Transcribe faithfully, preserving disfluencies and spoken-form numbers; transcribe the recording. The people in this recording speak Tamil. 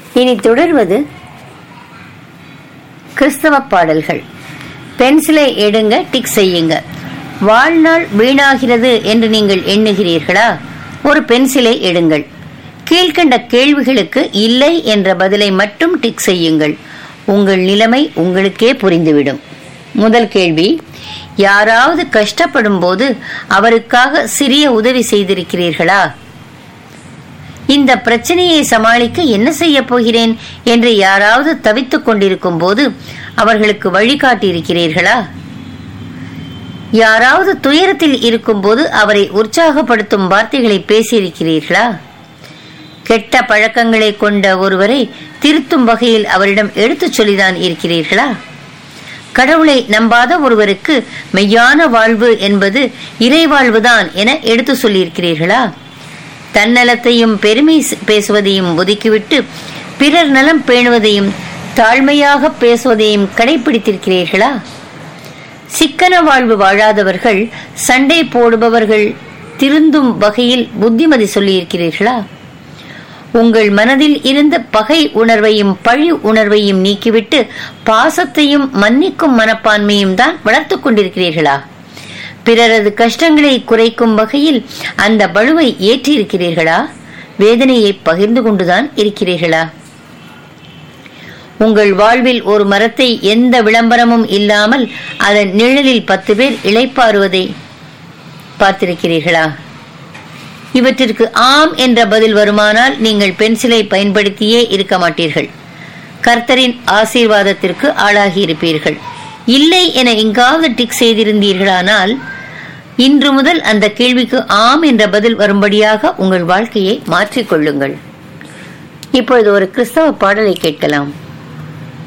இனி தொடர்வது கிறிஸ்தவ பாடல்கள். பென்சிலை எடுங்க, டிக் செய்யுங்க. வாழ்நாள் வீணாகிறது என்று நீங்கள் எண்ணுகிறீர்களா? ஒரு பென்சிலை எடுங்கள். கீழ்கண்ட கேள்விகளுக்கு இல்லை என்ற பதிலை மட்டும் டிக் செய்யுங்கள். உங்கள் நிலைமை உங்களுக்கே புரிந்துவிடும். முதல் கேள்வி, யாராவது கஷ்டப்படும் போது அவருக்காக சிறிய உதவி செய்திருக்கிறீர்களா? இந்த பிரச்சனையை சமாளிக்க என்ன செய்ய போகிறேன் என்று யாராவது தவித்துக் கொண்டிருக்கும் போது அவர்களுக்கு வழிகாட்டியிருக்கிறீர்களா? யாராவது துயரத்தில் இருக்கும் போது அவரை உற்சாகப்படுத்தும் வார்த்தைகளை பேசியிருக்கிறீர்களா? கெட்ட பழக்கங்களை கொண்ட ஒருவரை திருத்தும் வகையில் அவரிடம் எடுத்துச் சொல்லிதான் இருக்கிறீர்களா? கடவுளை நம்பாத ஒருவருக்கு மெய்யான வாழ்வு என்பது இறைவாழ்வுதான் என எடுத்து சொல்லியிருக்கிறீர்களா? தன்னலத்தையும் பெருமை பேசுவதையும் ஒதுக்கிவிட்டு பிறர் நலம் பேணுவதையும் தாழ்மையாக பேசுவதையும் கடைபிடித்திருக்கிறீர்களா? சிக்கன வாழ்வு வாழாதவர்கள், சண்டை போடுபவர்கள் திருந்தும் வகையில் புத்திமதி சொல்லியிருக்கிறீர்களா? உங்கள் மனதில் இருந்த பகை உணர்வையும் பழி உணர்வையும் நீக்கிவிட்டு பாசத்தையும் மன்னிக்கும் மனப்பான்மையும் தான் வளர்த்துக் கொண்டிருக்கிறீர்களா? பிறரது கஷ்டங்களை குறைக்கும் வகையில் அந்த பளுவை ஏற்றி இருக்கிறீர்களா? வேதனையை பகிர்ந்து கொண்டுதான் இருக்கிறீர்களா? உங்கள் வாழ்வில் ஒரு மரத்தை எந்த விளம்பரமும் இல்லாமல் அதன் நிழலில் பத்து பேர் இளைப்பாறுவதை பார்த்திருக்கிறீர்களா? இவற்றிற்கு ஆம் என்ற பதில் வருமானால் நீங்கள் பென்சிலை பயன்படுத்தியே இருக்க மாட்டீர்கள். கர்த்தரின் ஆசீர்வாதத்திற்கு ஆளாகி இருப்பீர்கள். இல்லை என எங்காவது டிக் செய்திருந்தீர்களானால் இன்று முதல் அந்த கேள்விக்கு ஆம் என்ற பதில் வரும்படியாக உங்கள் வாழ்க்கையை மாற்றிக்கொள்ளுங்கள். இப்பொழுது ஒரு கிறிஸ்தவ பாடலை கேட்கலாம்.